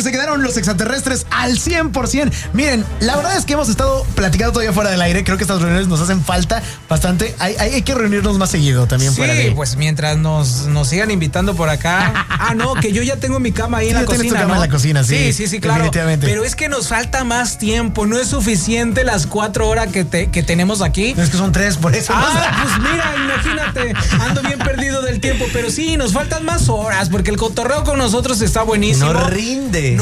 que se quedaron los extraterrestres al 100%. Miren, la verdad es que hemos estado platicando todavía fuera del aire. Creo que estas reuniones nos hacen falta bastante. Hay que reunirnos más seguido también fuera de... Sí, pues mientras nos sigan invitando por acá. No, que yo ya tengo mi cama ahí en la cocina, cama, ¿no? en la cocina, sí. Sí, claro. Definitivamente. Pero es que nos falta más tiempo. No es suficiente las 4 horas que tenemos aquí. No, es que son 3, por eso. Pues mira, imagínate. Ando bien perdido del tiempo. Pero sí, nos faltan más horas porque el cotorreo con nosotros está buenísimo. No rinde.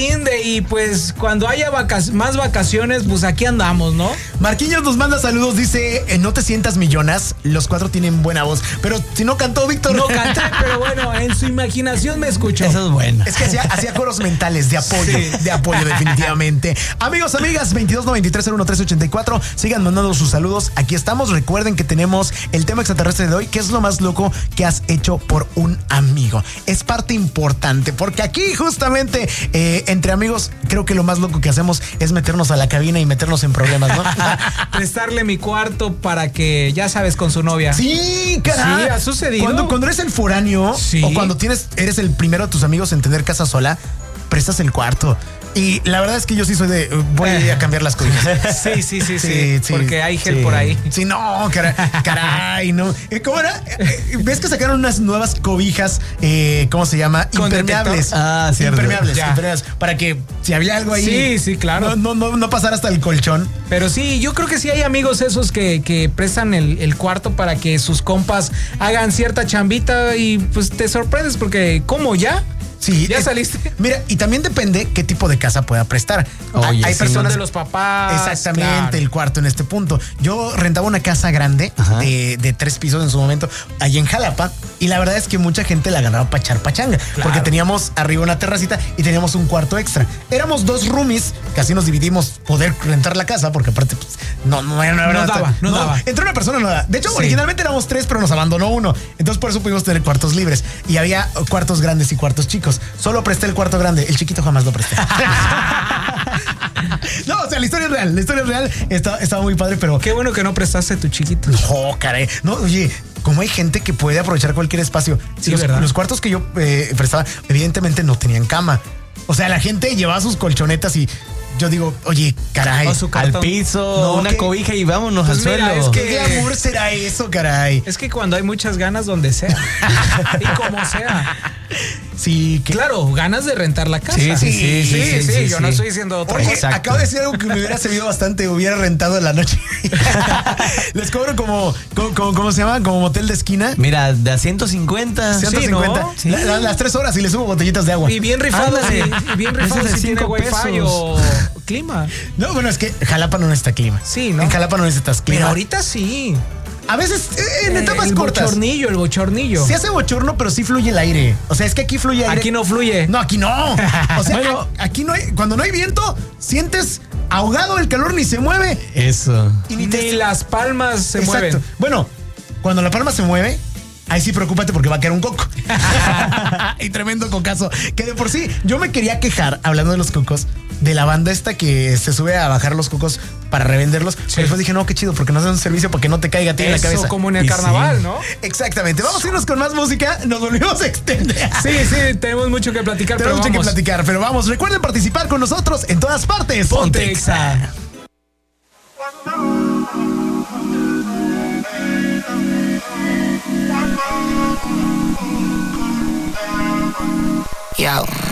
Y pues cuando haya más vacaciones, pues aquí andamos, ¿no? Marquillos nos manda saludos, dice, no te sientas millonas, los 4 tienen buena voz. Pero si no cantó, Víctor. No canté, pero bueno, en su imaginación me escuchó. Eso es bueno. Es que hacía coros mentales de apoyo, definitivamente. Amigos, amigas, 2293-01384, sigan mandando sus saludos. Aquí estamos. Recuerden que tenemos el tema extraterrestre de hoy, que es lo más loco que has hecho por un amigo. Es parte importante, porque aquí justamente entre amigos, creo que lo más loco que hacemos es meternos a la cabina y meternos en problemas, ¿no? Prestarle mi cuarto para que, ya sabes, con su novia. Sí, caray. Sí, ha sucedido. Cuando eres el foráneo, sí, o cuando eres el primero de tus amigos en tener casa sola, prestas el cuarto. Y la verdad es que yo sí soy de... Voy a cambiar las cobijas. Sí. Porque hay gel por ahí. Sí, no, caray, no. ¿Cómo era? ¿Ves que sacaron unas nuevas cobijas, ¿cómo se llama? Impermeables. Cierto. Impermeables. Para que si había algo ahí... Sí, claro. No pasar hasta el colchón. Pero sí, yo creo que sí hay amigos esos que prestan el cuarto para que sus compas hagan cierta chambita y pues te sorprendes porque ¿cómo ya? Sí, ¿Ya saliste? Mira, y también depende qué tipo de casa pueda prestar. Oye, hay personas de los papás. Exactamente, claro. El cuarto en este punto. Yo rentaba una casa grande de 3 pisos en su momento, allí en Jalapa, y la verdad es que mucha gente la agarraba para echar pachanga, porque teníamos arriba una terracita y teníamos un cuarto extra. Éramos 2 roomies, casi nos dividimos poder rentar la casa, porque aparte pues, no daba. Entre una persona no daba. De hecho, originalmente éramos 3, pero nos abandonó uno. Entonces por eso pudimos tener cuartos libres. Y había cuartos grandes y cuartos chicos. Solo presté el cuarto grande, el chiquito jamás lo presté. No, o sea, la historia es real, estaba muy padre, pero... Qué bueno que no prestaste tu chiquito. No, caray. No, oye, como hay gente que puede aprovechar cualquier espacio. Sí, los cuartos que yo prestaba, evidentemente no tenían cama. O sea, la gente llevaba sus colchonetas y... Yo digo, oye, caray, al piso, una cobija y vámonos al suelo. Es que ¿qué glamour será eso, caray? Es que cuando hay muchas ganas, donde sea. Y como sea. Sí, claro, ganas de rentar la casa. Sí. Yo no estoy diciendo otra cosa. Acabo de decir algo que me hubiera servido bastante. Hubiera rentado en la noche. Les cobro como ¿cómo se llama? Como motel de esquina. Mira, de a 150. 150. ¿no? Sí. Las 3 horas y le subo botellitas de agua. Y bien rifado, si tiene wifi o clima. No, bueno, es que Jalapa no necesita clima. Sí, ¿no? En Jalapa no necesitas clima. Pero ahorita sí. A veces en etapas cortas. El bochornillo. Sí hace bochorno, pero sí fluye el aire. O sea, es que aquí fluye aire. Aquí no fluye. No, aquí no. O sea, bueno, aquí no hay. Cuando no hay viento, sientes ahogado, el calor ni se mueve. Eso. Y ni las palmas se mueven. Bueno, cuando la palma se mueve, ahí sí preocúpate porque va a caer un coco. Y tremendo cocazo. Que de por sí, yo me quería quejar, hablando de los cocos, de la banda esta que se sube a bajar los cocos para revenderlos. Pero después dije, no, qué chido, porque no hacen un servicio para que no te caiga a ti en la cabeza. Como en el carnaval, ¿no? Exactamente. Vamos a irnos con más música. Nos volvimos a extender. Sí, tenemos mucho que platicar. Pero vamos. Recuerden participar con nosotros en todas partes. Ponte Exa. Yo.